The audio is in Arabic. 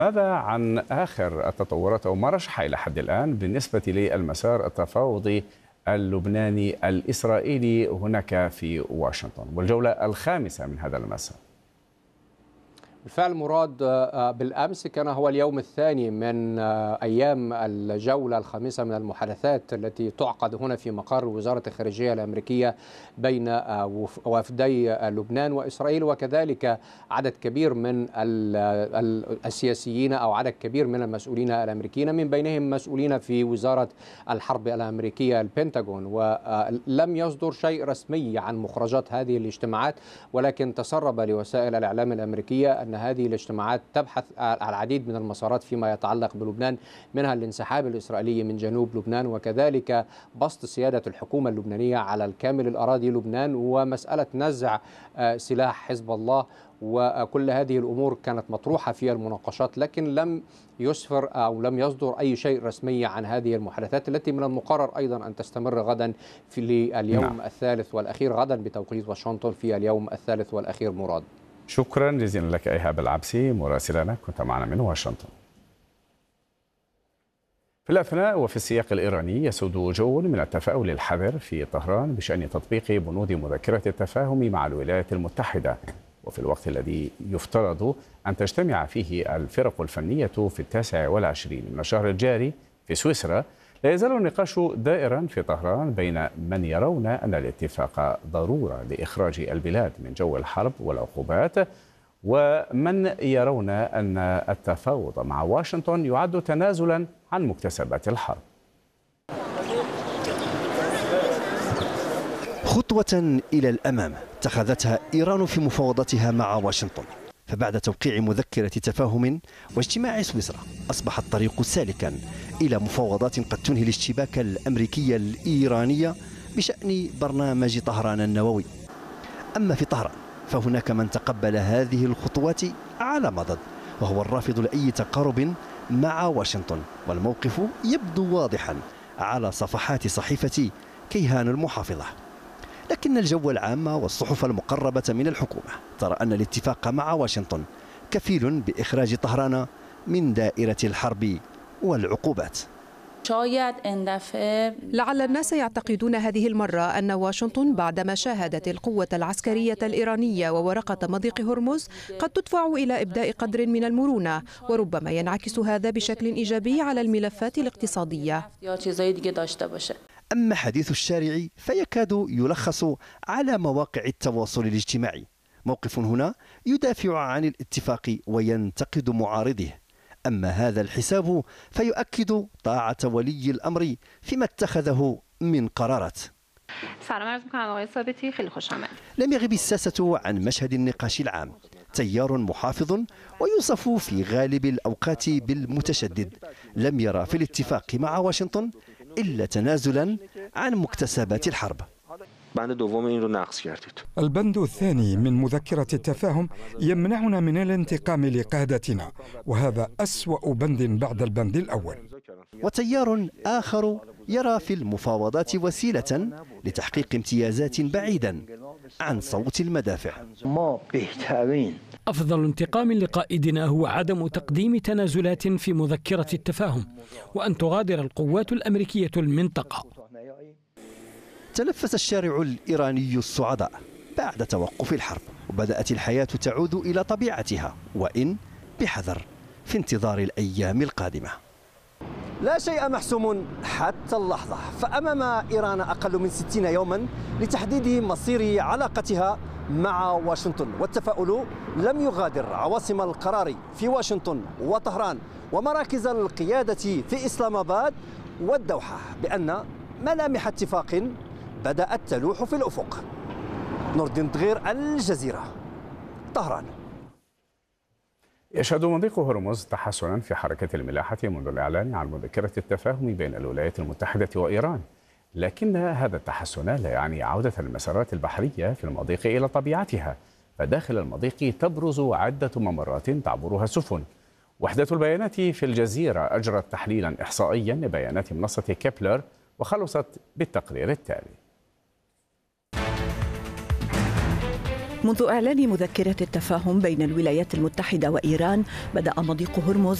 ماذا عن آخر التطورات أو ما رشح إلى حد الآن بالنسبة للمسار التفاوضي اللبناني الإسرائيلي هناك في واشنطن والجولة الخامسة من هذا المسار؟ بالفعل مراد، بالأمس كان هو اليوم الثاني من أيام الجولة الخامسة من المحادثات التي تعقد هنا في مقر وزارة الخارجية الأمريكية بين وفدي لبنان وإسرائيل، وكذلك عدد كبير من السياسيين أو عدد كبير من المسؤولين الأمريكيين، من بينهم مسؤولين في وزارة الحرب الأمريكية البنتاغون. ولم يصدر شيء رسمي عن مخرجات هذه الاجتماعات، ولكن تسرب لوسائل الإعلام الأمريكية أن هذه الاجتماعات تبحث عن العديد من المسارات فيما يتعلق بلبنان، منها الانسحاب الإسرائيلي من جنوب لبنان، وكذلك بسط سيادة الحكومة اللبنانية على الكامل الأراضي لبنان، ومسألة نزع سلاح حزب الله. وكل هذه الأمور كانت مطروحة في المناقشات، لكن لم يسفر أو لم يصدر أي شيء رسمي عن هذه المحادثات التي من المقرر أيضا أن تستمر غدا في اليوم الثالث والأخير، غدا بتوقيت واشنطن في اليوم الثالث والأخير. مراد، شكرا جزيلا لك إيهاب العبسي مراسلنا، كنت معنا من واشنطن. في الأثناء وفي السياق الإيراني يسود جو من التفاؤل الحذر في طهران بشأن تطبيق بنود مذكرة التفاهم مع الولايات المتحدة، وفي الوقت الذي يفترض أن تجتمع فيه الفرق الفنية في 29 من الشهر الجاري في سويسرا. لا يزال النقاش دائرا في طهران بين من يرون أن الاتفاق ضرورة لإخراج البلاد من جو الحرب والعقوبات، ومن يرون أن التفاوض مع واشنطن يعد تنازلا عن مكتسبات الحرب. خطوة إلى الأمام اتخذتها إيران في مفاوضاتها مع واشنطن، فبعد توقيع مذكرة تفاهم واجتماع سويسرا أصبح الطريق سالكا إلى مفاوضات قد تنهي الاشتباك الأمريكي الإيراني بشأن برنامج طهران النووي. أما في طهران فهناك من تقبل هذه الخطوات على مضض، وهو الرافض لأي تقارب مع واشنطن، والموقف يبدو واضحا على صفحات صحيفة كيهان المحافظة. لكن الجو العام والصحف المقربة من الحكومة ترى أن الاتفاق مع واشنطن كفيل بإخراج طهران من دائرة الحرب والعقوبات. لعل الناس يعتقدون هذه المرة أن واشنطن بعدما شاهدت القوة العسكرية الإيرانية وورقة مضيق هرمز قد تدفع إلى إبداء قدر من المرونة، وربما ينعكس هذا بشكل إيجابي على الملفات الاقتصادية. أما حديث الشارع فيكاد يلخص على مواقع التواصل الاجتماعي. موقف هنا يدافع عن الاتفاق وينتقد معارضه، أما هذا الحساب فيؤكد طاعة ولي الأمر فيما اتخذه من قرارات. لم يغب الساسة عن مشهد النقاش العام. تيار محافظ ويوصف في غالب الأوقات بالمتشدد لم يرى في الاتفاق مع واشنطن إلا تنازلا عن مكتسبات الحرب. البند الثاني من مذكرة التفاهم يمنعنا من الانتقام لقادتنا، وهذا أسوأ بند بعد البند الأول. وتيار آخر يرى في المفاوضات وسيلة لتحقيق امتيازات بعيدا عن صوت المدافع. أفضل انتقام لقائدنا هو عدم تقديم تنازلات في مذكرة التفاهم، وأن تغادر القوات الأمريكية المنطقة. تنفس الشارع الإيراني الصعداء بعد توقف الحرب، وبدأت الحياة تعود إلى طبيعتها، وإن بحذر في انتظار الأيام القادمة. لا شيء محسوم حتى اللحظة، فأمام إيران أقل من 60 يوما لتحديد مصير علاقتها مع واشنطن، والتفاؤل لم يغادر عواصم القرار في واشنطن وطهران ومراكز القيادة في إسلام آباد والدوحة بأن ملامح اتفاق بدأت تلوح في الأفق. نور الدين دغير، الجزيرة، طهران. يشهد مضيق هرمز تحسنا في حركة الملاحة منذ الإعلان عن مذكرة التفاهم بين الولايات المتحدة وإيران، لكن هذا التحسن لا يعني عودة المسارات البحرية في المضيق إلى طبيعتها، فداخل المضيق تبرز عدة ممرات تعبرها السفن. وحدة البيانات في الجزيرة أجرت تحليلا إحصائيا لبيانات منصة كيبلر وخلصت بالتقرير التالي. منذ إعلان مذكرة التفاهم بين الولايات المتحدة وإيران بدأ مضيق هرمز